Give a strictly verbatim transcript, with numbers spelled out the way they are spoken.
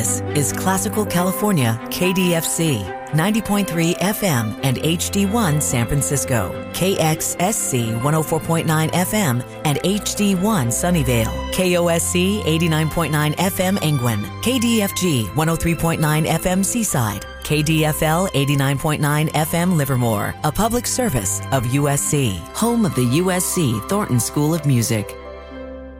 This is Classical California, K D F C, ninety point three F M and H D one San Francisco, K X S C one oh four point nine F M and H D one Sunnyvale, K O S C eighty-nine point nine F M Engwin, K D F G one oh three point nine F M Seaside, K D F L eighty-nine point nine F M Livermore, a public service of U S C, home of the U S C Thornton School of Music.